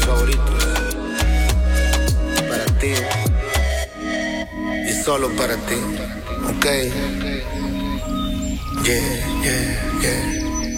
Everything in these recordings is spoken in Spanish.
favorito. Para ti. Y solo para ti. Ok. Yeah.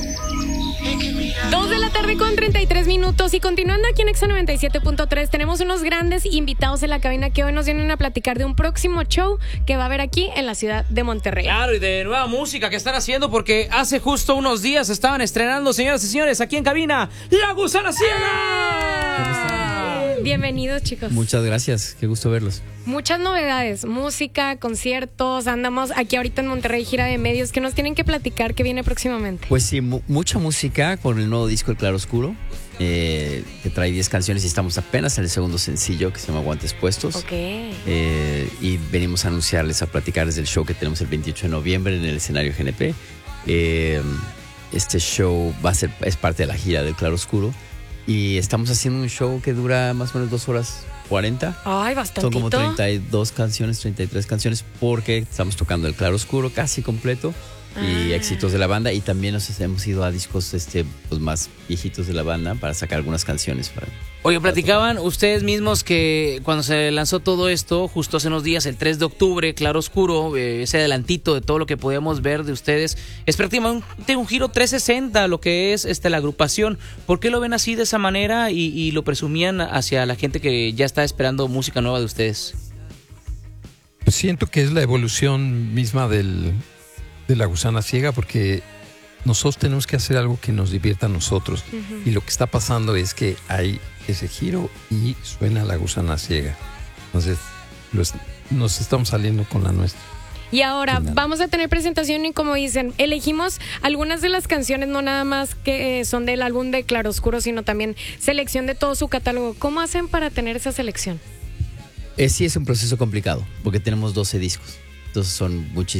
2 de la tarde con 33 minutos y continuando aquí en Exa 97.3 tenemos unos grandes invitados en la cabina que hoy nos vienen a platicar de un próximo show que va a haber aquí en la ciudad de Monterrey. Claro, y de nueva música que están haciendo porque hace justo unos días estaban estrenando, señoras y señores, aquí en cabina, La Gusana Ciega. Bienvenidos, chicos. Muchas gracias, qué gusto verlos. Muchas novedades, música, conciertos, andamos aquí ahorita en Monterrey, gira de medios, que nos tienen que platicar que viene próximamente. Pues sí, mucha música con el nuevo disco El Claroscuro, que trae 10 canciones y estamos apenas en el segundo sencillo que se llama Guantes Puestos. Ok. Y venimos a anunciarles, a platicarles del show que tenemos el 28 de noviembre en el escenario GNP. Este show es parte de la gira del Claroscuro y estamos haciendo un show que dura más o menos 2 horas 40. Ay, bastantito. Son como 32 canciones, 33 canciones, porque estamos tocando el Claroscuro casi completo y éxitos de la banda, y también nos hemos ido a discos pues más viejitos de la banda para sacar algunas canciones. Oye, platicaban ustedes mismos que cuando se lanzó todo esto, justo hace unos días, el 3 de octubre, Claroscuro, ese adelantito de todo lo que podíamos ver de ustedes, es prácticamente un giro 360 lo que es la agrupación. ¿Por qué lo ven así de esa manera y lo presumían hacia la gente que ya está esperando música nueva de ustedes? Pues siento que es la evolución misma de La Gusana Ciega, porque nosotros tenemos que hacer algo que nos divierta a nosotros. Y lo que está pasando es que hay ese giro y suena La Gusana Ciega. Entonces nos estamos saliendo con la nuestra. Y ahora vamos a tener presentación y, como dicen, elegimos algunas de las canciones, no nada más que son del álbum de Claroscuro, sino también selección de todo su catálogo. ¿Cómo hacen para tener esa selección? Sí, es un proceso complicado porque tenemos 12 discos. Entonces son muchísimos.